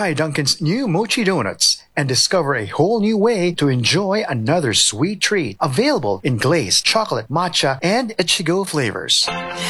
Try Dunkin's new Mochi Donuts and discover a whole new way to enjoy another sweet treat. Available in glazed, chocolate, matcha, and Ichigo flavors.